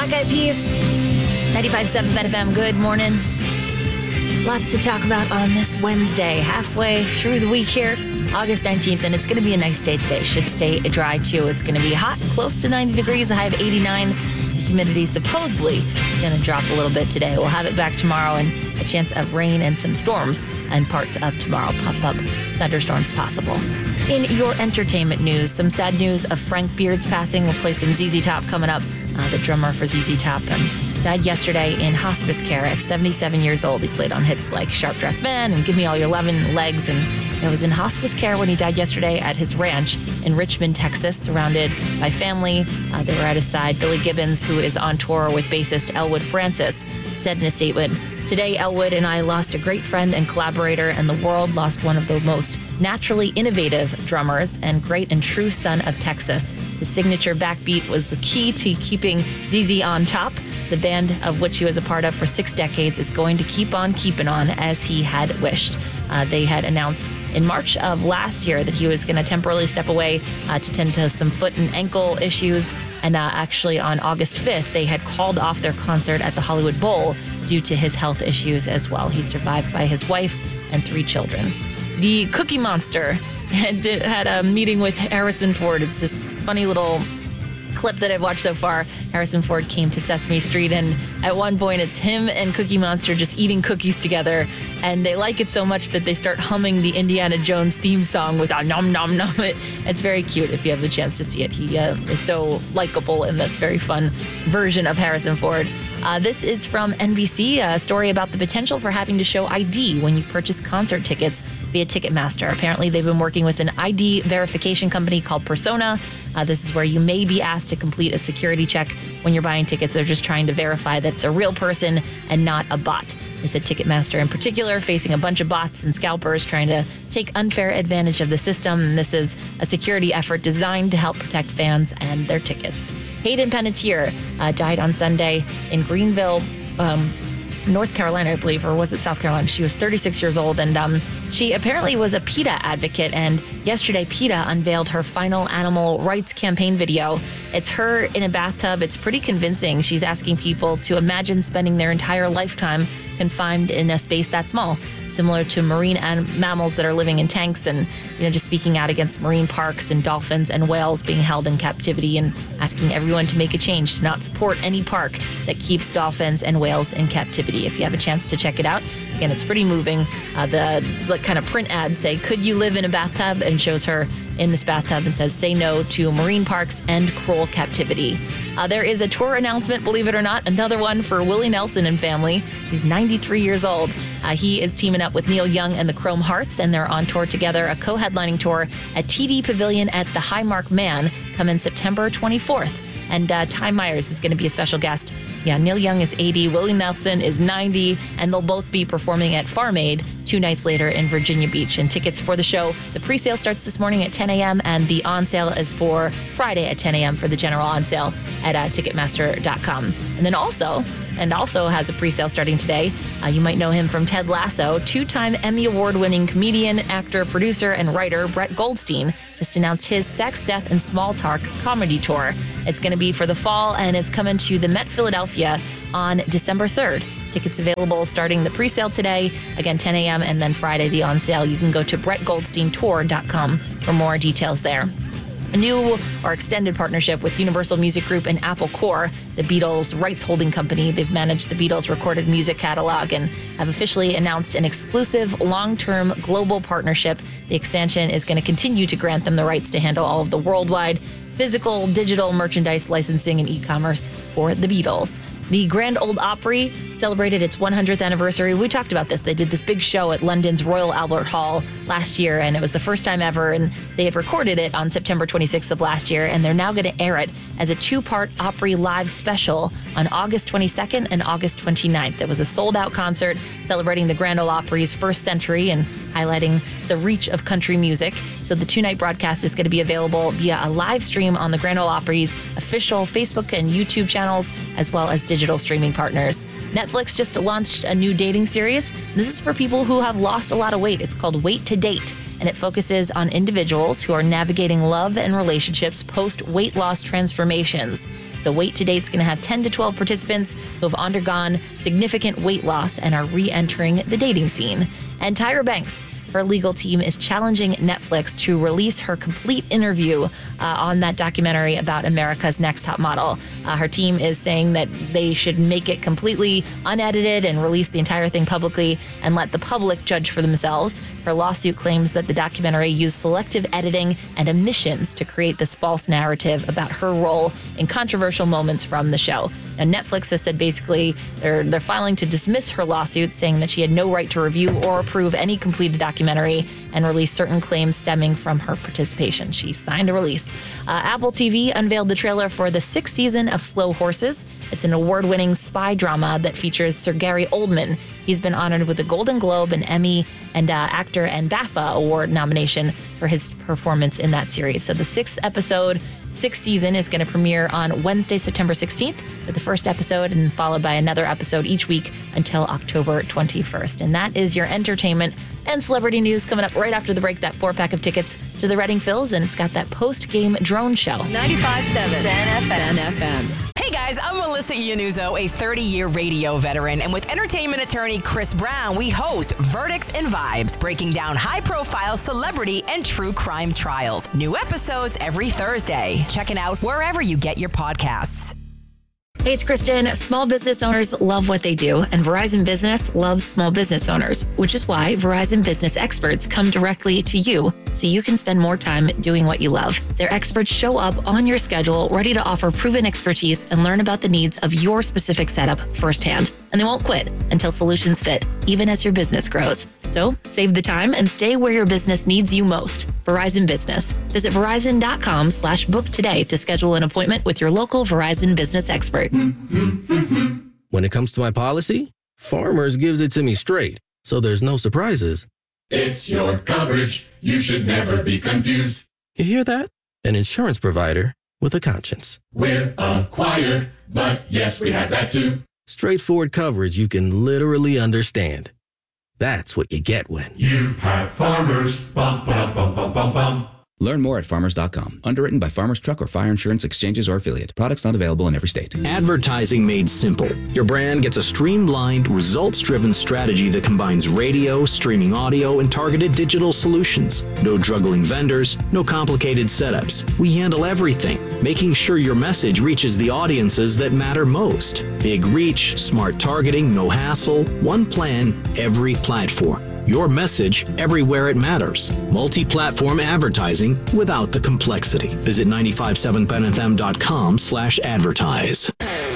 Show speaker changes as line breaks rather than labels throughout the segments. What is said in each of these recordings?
Black Eyed Peas, 95.7 BetFM. Good morning. Lots to talk about on this Wednesday, halfway through the week here, August 19th, and it's going to be a nice day today. Should stay dry, too. It's going to be hot, close to 90 degrees, a high of 89. The humidity supposedly going to drop a little bit today. We'll have it back tomorrow, and a chance of rain and some storms and parts of tomorrow. Pop-up thunderstorms possible. In your entertainment news, some sad news of Frank Beard's passing. We'll play some ZZ Top coming up. The drummer for ZZ Top died yesterday in hospice care at 77 years old. He played on hits like Sharp Dressed Man and Give Me All Your Lovin', Legs, and it was in hospice care when he died yesterday at his ranch in Richmond, Texas, surrounded by family. They were at his side. Billy Gibbons, who is on tour with bassist Elwood Francis, said in a statement, "Today, Elwood and I lost a great friend and collaborator, and the world lost one of the most naturally innovative drummers and great and true son of Texas. His signature backbeat was the key to keeping ZZ on top. The band of which he was a part of for 6 decades is going to keep on keeping on as he had wished." They had announced in March of last year that he was going to temporarily step away to tend to some foot and ankle issues. And actually on August 5th, they had called off their concert at the Hollywood Bowl due to his health issues as well. He's survived by his wife and 3 children. The Cookie Monster had a meeting with Harrison Ford. It's just a funny little clip that I've watched so far. Harrison Ford came to Sesame Street, and at one point it's him and Cookie Monster just eating cookies together, and they like it so much that they start humming the Indiana Jones theme song with a nom nom nom. It's very cute if you have the chance to see it. He is so likable in this very fun version of Harrison Ford. This is from NBC, a story about the potential for having to show ID when you purchase concert tickets via Ticketmaster. Apparently, they've been working with an ID verification company called Persona. This is where you may be asked to complete a security check when you're buying tickets. They're just trying to verify that it's a real person and not a bot. They said Ticketmaster in particular facing a bunch of bots and scalpers trying to take unfair advantage of the system. And this is a security effort designed to help protect fans and their tickets. Hayden Panettiere died on Sunday in Greenville, North Carolina, I believe, or was it South Carolina? She was 36 years old, and she apparently was a PETA advocate, and yesterday PETA unveiled her final animal rights campaign video. It's her in a bathtub. It's pretty convincing. She's asking people to imagine spending their entire lifetime confined in a space that small, similar to marine mammals that are living in tanks, and just speaking out against marine parks and dolphins and whales being held in captivity, and asking everyone to make a change to not support any park that keeps dolphins and whales in captivity. If you have a chance to check it out, again, it's pretty moving. The kind of print ads say, "Could you live in a bathtub?" and shows her in this bathtub and says, "Say no to marine parks and cruel captivity." There is a tour announcement, believe it or not, another one for Willie Nelson and family. He's 93 years old. He is teaming up with Neil Young and the Chrome Hearts, and they're on tour together, a co-headlining tour at TD Pavilion at the Highmark Man, coming September 24th. And Ty Myers is going to be a special guest. Yeah, Neil Young is 80, Willie Nelson is 90, and they'll both be performing at Farm Aid 2 nights later in Virginia Beach. And tickets for the show, the pre-sale starts this morning at 10 a.m., and the on-sale is for Friday at 10 a.m. for the general on-sale at Ticketmaster.com. And then also has a pre-sale starting today. You might know him from Ted Lasso. 2-time Emmy Award-winning comedian, actor, producer, and writer Brett Goldstein just announced his Sex, Death, and Small Talk comedy tour. It's going to be for the fall, and it's coming to the Met Philadelphia on December 3rd. Tickets available starting the pre-sale today, again 10 a.m., and then Friday the on-sale. You can go to BrettGoldsteinTour.com for more details there. A new or extended partnership with Universal Music Group and Apple Corps, the Beatles' rights holding company. They've managed the Beatles' recorded music catalog and have officially announced an exclusive long-term global partnership. The expansion is going to continue to grant them the rights to handle all of the worldwide physical, digital merchandise licensing and e-commerce for the Beatles. The Grand Ole Opry celebrated its 100th anniversary. We talked about this. They did this big show at London's Royal Albert Hall last year, and it was the first time ever, and they had recorded it on September 26th of last year, and they're now going to air it as a 2-part Opry live special on August 22nd and August 29th. It was a sold-out concert celebrating the Grand Ole Opry's first century and highlighting the reach of country music. So the 2-night broadcast is going to be available via a live stream on the Grand Ole Opry's official Facebook and YouTube channels, as well as digital streaming partners. Netflix just launched a new dating series. This is for people who have lost a lot of weight. It's called Wait to Date, and it focuses on individuals who are navigating love and relationships post-weight loss transformations. So Weight to Date's going to have 10 to 12 participants who have undergone significant weight loss and are re-entering the dating scene. And Tyra Banks, her legal team is challenging Netflix to release her complete interview on that documentary about America's Next Top Model. Her team is saying that they should make it completely unedited and release the entire thing publicly and let the public judge for themselves. Her lawsuit claims that the documentary used selective editing and omissions to create this false narrative about her role in controversial moments from the show. Now, Netflix has said basically they're filing to dismiss her lawsuit, saying that she had no right to review or approve any completed documentary and release certain claims stemming from her participation. She signed a release. Apple TV unveiled the trailer for the 6th season of Slow Horses. It's an award-winning spy drama that features Sir Gary Oldman. He's been honored with a Golden Globe, an Emmy, and Actor and BAFTA award nomination for his performance in that series. So the 6th season is going to premiere on Wednesday, September 16th, with the first episode and followed by another episode each week until October 21st. And that is your entertainment and celebrity news. Coming up right after the break, that 4-pack of tickets to the Reading Phils, and it's got that post-game drone show.
95.7 Ben FM. Hey guys, I'm Melissa Iannuzzo, a 30-year radio veteran, and with entertainment attorney Chris Brown, we host Verdicts and Vibes, breaking down high-profile celebrity and true crime trials. New episodes every Thursday. Check it out wherever you get your podcasts.
Hey, it's Kristen. Small business owners love what they do, and Verizon Business loves small business owners, which is why Verizon Business experts come directly to you so you can spend more time doing what you love. Their experts show up on your schedule, ready to offer proven expertise and learn about the needs of your specific setup firsthand. And they won't quit until solutions fit, even as your business grows. So save the time and stay where your business needs you most. Verizon Business. Visit Verizon.com/book today to schedule an appointment with your local Verizon Business expert.
When it comes to my policy, Farmers gives it to me straight, so there's no surprises.
It's your coverage. You should never be confused.
You hear that? An insurance provider with a conscience.
We're a choir, but yes, we have that too.
Straightforward coverage you can literally understand. That's what you get when
you have Farmers. Bum, bum, bum, bum, bum, bum.
Learn more at farmers.com. Underwritten by Farmers Truck or Fire Insurance Exchanges or Affiliate. Products not available in every state.
Advertising made simple. Your brand gets a streamlined, results-driven strategy that combines radio, streaming audio, and targeted digital solutions. No juggling vendors, no complicated setups. We handle everything, making sure your message reaches the audiences that matter most. Big reach, smart targeting, no hassle, one plan, every platform. Your message everywhere it matters. Multi-platform advertising without the complexity. Visit 957benfm.com/advertise.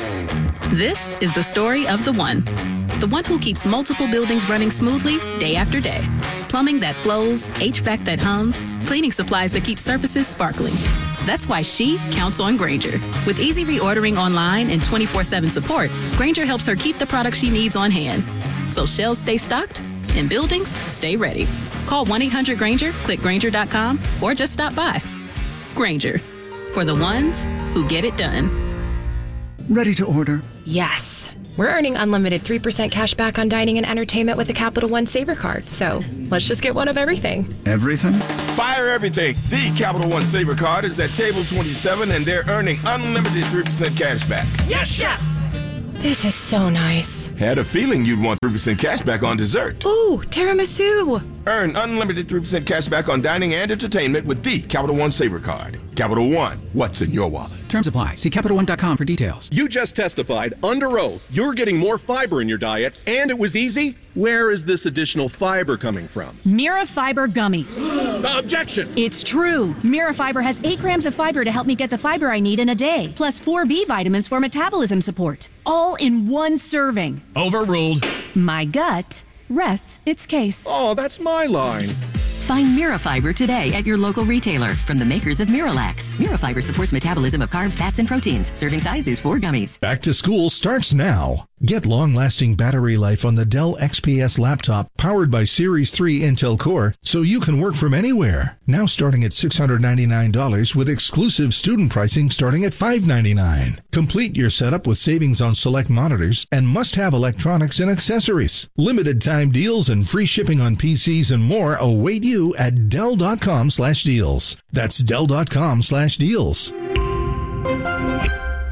This is the story of the one who keeps multiple buildings running smoothly day after day. Plumbing that flows, HVAC that hums, cleaning supplies that keep surfaces sparkling. That's why she counts on Grainger. With easy reordering online and 24/7 support, Grainger helps her keep the products she needs on hand, so shelves stay stocked and buildings stay ready. Call 1-800-GRAINGER, click Grainger.com, or just stop by. Grainger, for the ones who get it done.
Ready to order?
Yes. We're earning unlimited 3% cash back on dining and entertainment with a Capital One Saver card, so let's just get one of everything.
Everything?
Fire everything. The Capital One Saver card is at table 27, and they're earning unlimited 3% cash back.
Yes, Chef! This is so nice.
Had a feeling you'd want 3% cash back on dessert.
Ooh, tiramisu.
Earn unlimited 3% cash back on dining and entertainment with the Capital One Saver card. Capital One, what's in your wallet?
Terms apply. See CapitalOne.com for details.
You just testified under oath you're getting more fiber in your diet, and it was easy? Where is this additional fiber coming from?
Mira Fiber Gummies.
Objection!
It's true. Mira Fiber has 8 grams of fiber to help me get the fiber I need in a day, plus 4 B vitamins for metabolism support. All in one serving.
Overruled.
My gut rests its case.
Oh, that's my line.
Find Mira Fiber today at your local retailer from the makers of Miralax. Mira Fiber supports metabolism of carbs, fats, and proteins. Serving size is 4 gummies.
Back to school starts now. Get long-lasting battery life on the Dell XPS laptop powered by Series 3 Intel Core so you can work from anywhere. Now starting at $699 with exclusive student pricing starting at $599. Complete your setup with savings on select monitors and must-have electronics and accessories. Limited time deals and free shipping on PCs and more await you at Dell.com/deals. That's Dell.com/deals.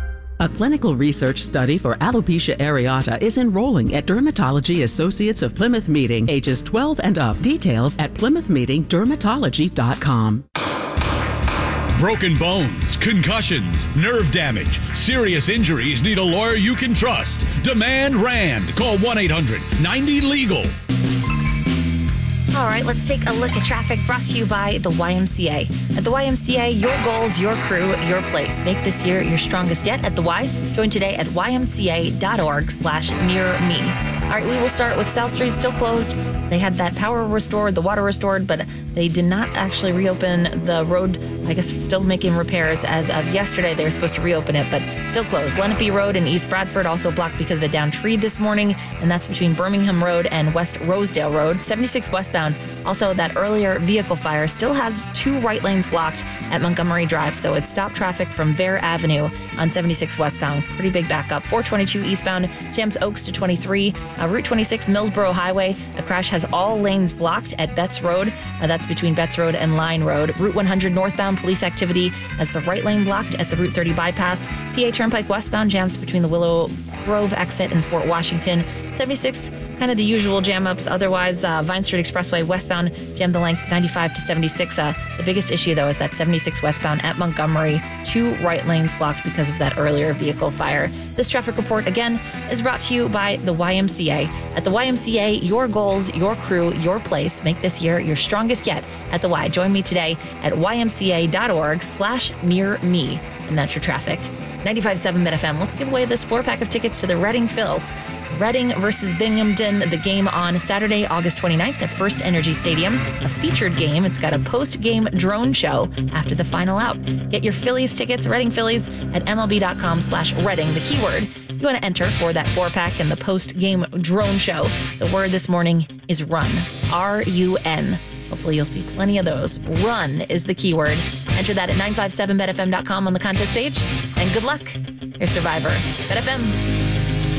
A clinical research study for alopecia areata is enrolling at Dermatology Associates of Plymouth Meeting, ages 12 and up. Details at plymouthmeetingdermatology.com.
Broken bones, concussions, nerve damage, serious injuries need a lawyer you can trust. Demand Rand. Call 1-800-90-LEGAL.
All right, let's take a look at traffic brought to you by the YMCA. At the YMCA, your goals, your crew, your place. Make this year your strongest yet at the Y. Join today at ymca.org/near-me. All right, we will start with South Street, still closed. They had that power restored, the water restored, but they did not actually reopen the road. I guess we're still making repairs as of yesterday. They were supposed to reopen it, but still closed. Lenape Road in East Bradford also blocked because of a downed tree this morning, and that's between Birmingham Road and West Rosedale Road. 76 westbound, also that earlier vehicle fire still has 2 right lanes blocked at Montgomery Drive, so it stopped traffic from Vare Avenue on 76 westbound. Pretty big backup. 422 eastbound, jams Oaks to 23. Route 26 Millsboro Highway, a crash has all lanes blocked at Betts Road. That's between Betts Road and Line Road. Route 100 northbound, police activity has the right lane blocked at the Route 30 bypass. PA Turnpike westbound jams between the Willow Grove exit and Fort Washington. 76, kind of the usual jam-ups. Otherwise, Vine Street Expressway westbound, jam the length 95 to 76. The biggest issue, though, is that 76 westbound at Montgomery, 2 right lanes blocked because of that earlier vehicle fire. This traffic report, again, is brought to you by the YMCA. At the YMCA, your goals, your crew, your place. Make this year your strongest yet at the Y. Join me today at ymca.org/near-me. And that's your traffic. 95.7 BetFM. Let's give away this 4-pack of tickets to the Reading Phils. Reading versus Binghamton, the game on Saturday, August 29th at First Energy Stadium. A featured game. It's got a post-game drone show after the final out. Get your Phillies tickets, Reading Phillies, at MLB.com/Reading. The keyword you want to enter for that 4-pack and the post-game drone show. The word this morning is run. R-U-N. Hopefully you'll see plenty of those. Run is the keyword. Enter that at 957betfm.com on the contest page. And good luck. Here's Survivor. BetFM.